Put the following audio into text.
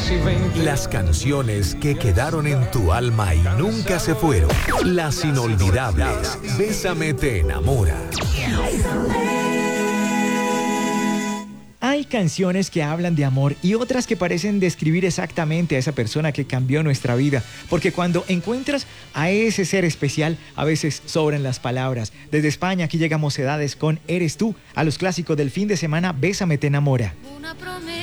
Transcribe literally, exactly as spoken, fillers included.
Las canciones que quedaron en tu alma y nunca se fueron. Las inolvidables. Bésame te enamora. Hay canciones que hablan de amor y otras que parecen describir exactamente a esa persona que cambió nuestra vida, porque cuando encuentras a ese ser especial, a veces sobran las palabras. Desde España, aquí llega Mocedades con Eres tú, a los clásicos del fin de semana, Bésame te enamora.